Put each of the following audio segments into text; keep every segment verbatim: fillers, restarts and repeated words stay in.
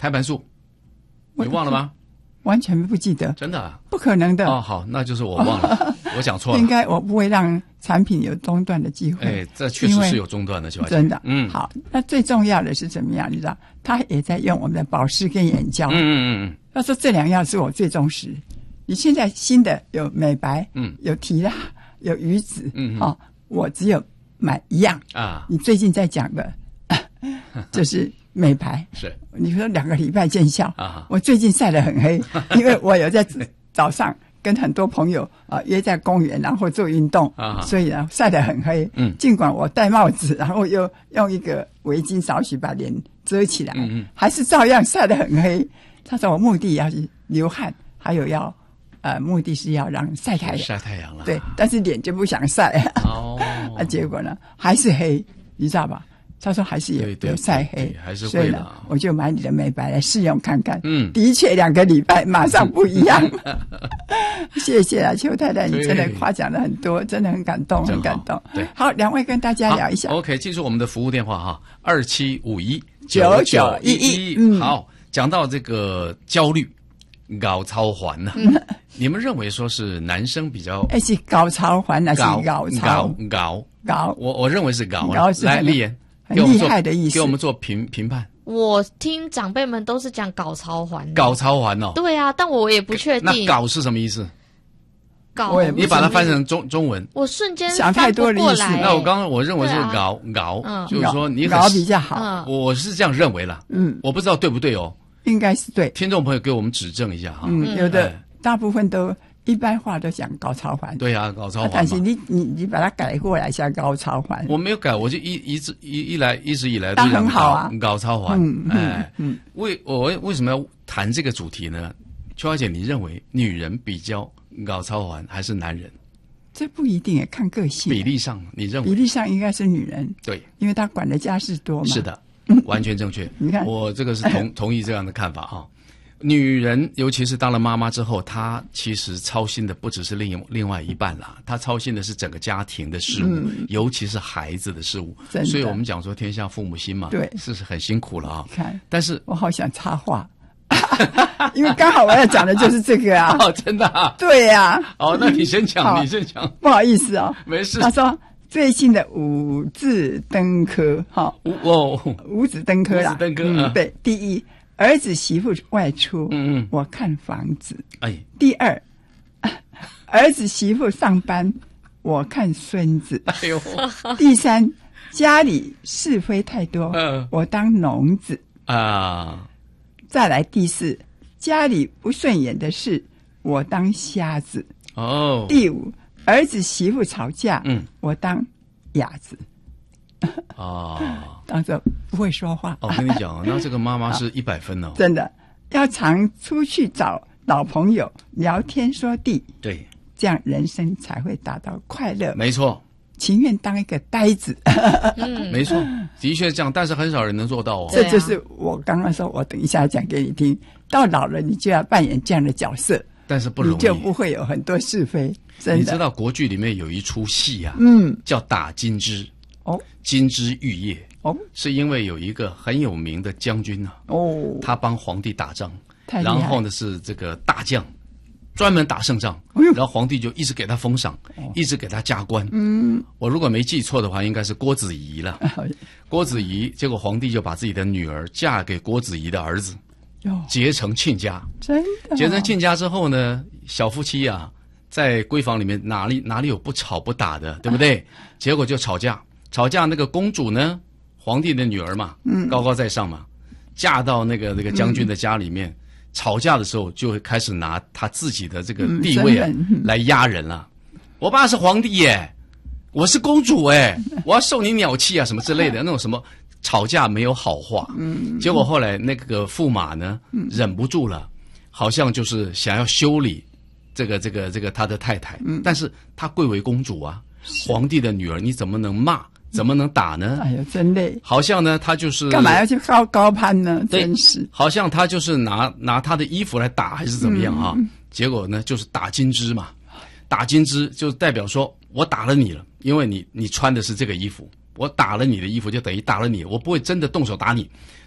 胎盘素，你忘了吗？ 完全不记得， 真的啊？ 不可能的。 哦，好，那就是我忘了，我讲错了。 应该我不会让产品有中断的机会。 哎，这确实是有中断的，小姐。 真的， 嗯， 好。那最重要的是怎么样？你知道，他也在用我们的保湿跟眼胶。 嗯嗯嗯。 他说这两样是我最重视。你现在新的有美白，嗯，有提拉，有鱼子，嗯，哦，我只有买一样啊。你最近在讲的，就是美白。 是。 你说两个礼拜见效啊？我最近晒得很黑，因为我有在早上跟很多朋友啊约在公园，然后做运动啊，所以呢晒得很黑。嗯，尽管我戴帽子，然后又用一个围巾少许把脸遮起来，嗯嗯，还是照样晒得很黑。他说我目的要是流汗，还有要呃目的是要让晒太阳， 晒太阳了。 对，但是脸就不想晒。哦，啊，结果呢还是黑，你知道吧？他说还是有有晒黑， 还是会的。 我就买你的美白来试用看看。嗯，的确两个礼拜马上不一样。谢谢啊，邱太太，你真的夸奖了很多，真的很感动，很感动。 对， 好，两位跟大家聊一下。 OK， 记住我们的服务电话哈，二七五一九九一一。好，讲到这个焦虑、高超环呢，你们认为说是男生比较？ 哎，是高超环还是高超？ 高高高， 我我认为是高。来，丽妍。 很厉害的意思， 给我们做评评判。 我听长辈们都是讲搞超环， 搞超环哦。 对啊，但我也不确定。 那搞是什么意思？ 搞， 你把它翻成中中文。 我瞬间想太多的意思。 那我刚刚我认为是搞搞，就是说你搞比较好。 我是这样认为啦。嗯，我不知道对不对哦。 应该是对。 听众朋友给我们指正一下哈。 嗯，有的大部分都。一般话都讲高超环， 对啊，高超环。 但是你你你把它改过来像高超环， 我没有改，我就一一直一一来一直以来都很好啊， 高超环。嗯哎，嗯，为我为什么要谈这个主题呢？邱小姐，你认为女人比较高超环还是男人？ 这不一定，也看个性。 比例上，你认为？ 比例上应该是女人， 对， 因为她管的家事多嘛。 是的，完全正确。 你看， 我这个是同同意这样的看法哈。女人尤其是当了妈妈之后，她其实操心的不只是另另外一半啦，她操心的是整个家庭的事务，嗯、尤其是孩子的事务。所以我们讲说天下父母心嘛， 对， 是是很辛苦了啊。 看， 但是我好想插话，因为刚好我要讲的就是这个啊。 哦，真的啊？ 对呀、啊。 哦，那你先讲，你先讲。 不好意思哦， 没事。 他说最近的五子登科，哈， 五哦， 五子登科啦， 五子登科、 嗯，对，第一。儿子媳妇外出，嗯嗯，我看房子。哎，第二，儿子媳妇上班，我看孙子。哎呦，第三，家里是非太多，嗯，我当聋子啊。再来第四，家里不顺眼的事，我当瞎子。哦，第五，儿子媳妇吵架，嗯，我当哑子。哦，当作不会说话。 哦，我跟你讲，那这个妈妈是一百分哦。 真的，要常出去找老朋友聊天说地， 对， 这样人生才会达到快乐。 没错， 情愿当一个呆子。 嗯，没错，的确这样，但是很少人能做到哦。 这就是我刚刚说，我等一下讲给你听。到老了，你就要扮演这样的角色， 但是不容易， 你就不会有很多是非。真的， 你知道国剧里面有一出戏啊，嗯，叫打金枝。哦，金枝玉叶哦，是因为有一个很有名的将军啊，哦，他帮皇帝打仗，然后呢是这个大将，专门打胜仗，哎、然后皇帝就一直给他封赏，哦、一直给他加官。嗯，我如果没记错的话，应该是郭子仪了。郭子仪，结果皇帝就把自己的女儿嫁给郭子仪的儿子，结成亲家。 真的， 结成亲家之后呢，小夫妻啊，在闺房里面哪里哪里有不吵不打的，对不对？结果就吵架。吵架那个公主呢，皇帝的女儿嘛，嗯，高高在上嘛，嫁到那个那个将军的家里面，嗯、吵架的时候就会开始拿他自己的这个地位啊、嗯、来压人了。我爸是皇帝耶，我是公主哎，我要受你鸟气啊什么之类的那种什么吵架没有好话。嗯，结果后来那个驸马呢，嗯、忍不住了，好像就是想要修理这个这个这个他的太太，嗯，但是他贵为公主啊，皇帝的女儿，你怎么能骂？怎么能打呢？ 哎呦，真累！ 好像呢，他就是干嘛要去高高攀呢？真是， 好像他就是拿拿他的衣服来打，还是怎么样啊？嗯、结果呢，就是打金枝嘛，打金枝就代表说我打了你了，因为你你穿的是这个衣服，我打了你的衣服就等于打了你，我不会真的动手打你。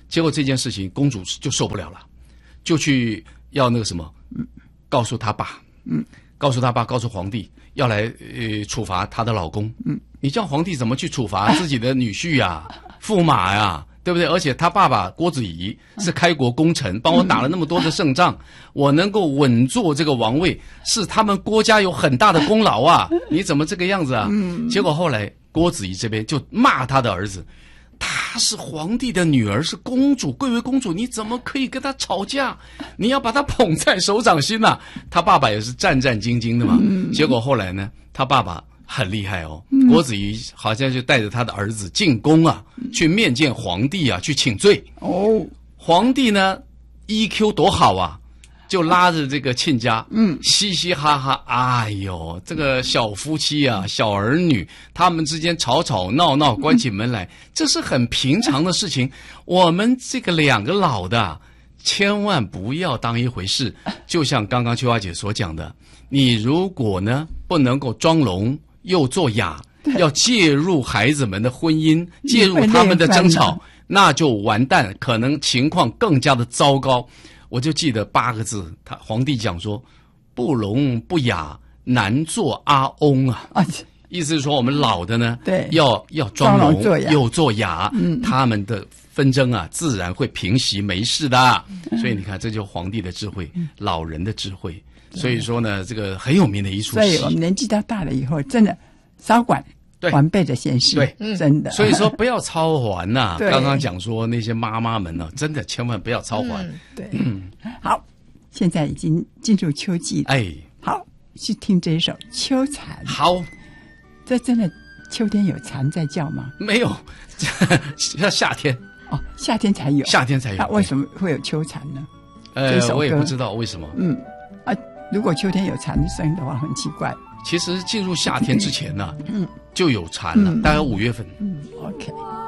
结果这件事情公主就受不了了，就去要那个什么，告诉他爸，嗯，告诉他爸，告诉皇帝要来呃处罚她的老公。嗯，你叫皇帝怎么去处罚自己的女婿呀、驸马呀？对不对？而且他爸爸郭子仪是开国功臣，帮我打了那么多的胜仗，我能够稳坐这个王位，是他们郭家有很大的功劳啊！你怎么这个样子啊？结果后来郭子仪这边就骂他的儿子，她是皇帝的女儿，是公主，贵为公主，你怎么可以跟她吵架？你要把她捧在手掌心呐、啊！他爸爸也是战战兢兢的嘛。结果后来呢，他爸爸很厉害哦，郭子仪好像就带着他的儿子进宫啊，去面见皇帝啊，去请罪。哦，皇帝呢 E Q 多好啊，就拉着这个亲家，嗯，嘻嘻哈哈，哎呦，这个小夫妻啊，小儿女，他们之间吵吵闹闹，关起门来，这是很平常的事情。我们这个两个老的，千万不要当一回事。就像刚刚秋花姐所讲的，你如果呢不能够装聋又做哑，要介入孩子们的婚姻，介入他们的争吵，那就完蛋，可能情况更加的糟糕。我就记得八个字，他皇帝讲说，不聋不哑难做阿翁啊。啊，意思是说我们老的呢，对，要要装聋又做哑，嗯，他们的纷争啊，自然会平息没事的。嗯、所以你看，这就是皇帝的智慧，嗯、老人的智慧。所以说呢，这个很有名的一出戏。 所以我们年纪到大了以后，真的少管晚辈的闲事， 对， 嗯、真的。 所以说不要操环呐、啊。刚刚讲说那些妈妈们呢、啊，真的千万不要操环。 嗯、对，嗯，好，现在已经进入秋季了。哎，好，去听这一首《秋蝉》。 好， 这真的秋天有蝉在叫吗？ 没有，要夏天。 哦，夏天才有， 夏天才有。 那、啊、为什么会有秋蝉呢？ 呃，我也不知道为什么。嗯。 啊，如果秋天有蝉声的话，很奇怪。 其实进入夏天之前呢、啊，嗯，就有蝉了，嗯、大概五月份。 嗯 ，OK。